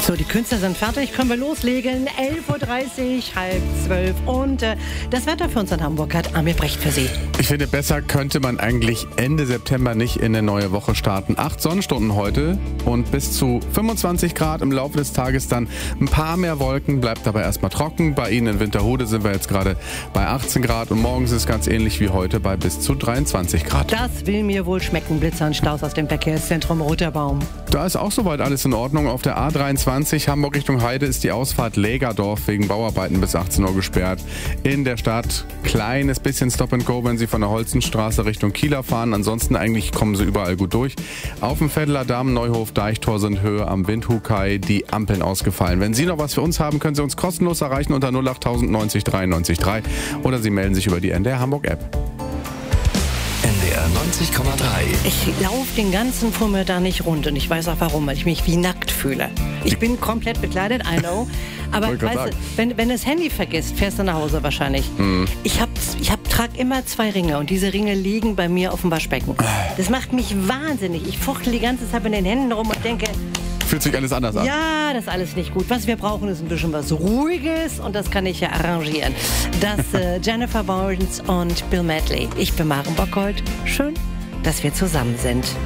So, die Künstler sind fertig, können wir loslegen. 11.30 Uhr, halb 12. Und das Wetter für uns in Hamburg hat Amir Brecht für Sie. Ich finde, besser könnte man eigentlich Ende September nicht in eine neue Woche starten. 8 Sonnenstunden heute und bis zu 25 Grad im Laufe des Tages dann ein paar mehr Wolken, bleibt aber erstmal trocken. Bei Ihnen in Winterhude sind wir jetzt gerade bei 18 Grad und morgens ist es ganz ähnlich wie heute bei bis zu 23 Grad. Das will mir wohl schmecken, Blitzer und Staus aus dem Verkehrszentrum Roter Baum. Da ist auch soweit alles in Ordnung. Auf der A23 Hamburg Richtung Heide ist die Ausfahrt Lägerdorf wegen Bauarbeiten bis 18 Uhr gesperrt. In der Stadt kleines bisschen Stop and Go, wenn Sie von der Holzenstraße Richtung Kieler fahren. Ansonsten eigentlich kommen Sie überall gut durch. Auf dem Vetteler Damm, Neuhof, Deichtor sind Höhe am Windhukai die Ampeln ausgefallen. Wenn Sie noch was für uns haben, können Sie uns kostenlos erreichen unter 08000 90 93 3 oder Sie melden sich über die NDR Hamburg App. NDR 90,3. Ich laufe den ganzen Vormittag nicht rund und ich weiß auch warum, weil ich mich wie nackt fühle. Ich bin komplett bekleidet, I know. Aber weißt du, wenn du das Handy vergisst, fährst du nach Hause wahrscheinlich. Ich trage immer 2 Ringe und diese Ringe liegen bei mir auf dem Waschbecken. Das macht mich wahnsinnig. Ich fuchtel die ganze Zeit mit den Händen rum und denke... Fühlt sich alles anders an? Ja, das ist alles nicht gut. Was wir brauchen, ist ein bisschen was Ruhiges und das kann ich ja arrangieren. Das Jennifer Warnes und Bill Medley. Ich bin Maren Bockholt. Schön, dass wir zusammen sind.